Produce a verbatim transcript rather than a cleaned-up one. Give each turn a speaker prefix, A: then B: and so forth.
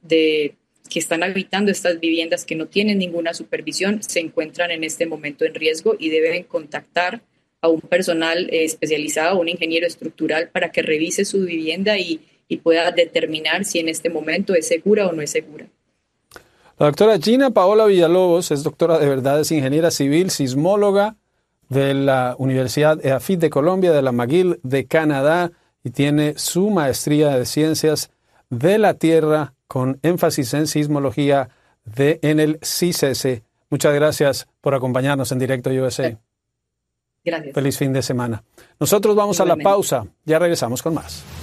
A: de que están habitando estas viviendas que no tienen ninguna supervisión se encuentran en este momento en riesgo y deben contactar a un personal eh, especializado, un ingeniero estructural, para que revise su vivienda y, y pueda determinar si en este momento es segura o no es segura.
B: La doctora Gina Paola Villalobos es doctora de verdad, es ingeniera civil, sismóloga de la Universidad E A F I T de Colombia, de la McGill de Canadá, y tiene su maestría de Ciencias de la Tierra con énfasis en sismología de, en el CICESE. Muchas gracias por acompañarnos en Directo U S A.
A: Gracias.
B: Feliz fin de semana. Nosotros vamos Igualmente. a la pausa. Ya regresamos con más.